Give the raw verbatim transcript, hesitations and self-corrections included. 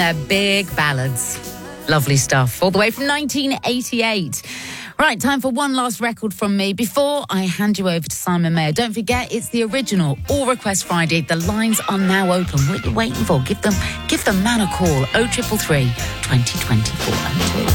Uh, big ballads. Lovely stuff. All the way from nineteen eighty-eight. Right, time for one last record from me before I hand you over to Simon Mayer. Don't forget, it's the original All Request Friday. The lines are now open. What are you waiting for? Give them, give the man a call. oh triple three, twenty twenty-four oh two.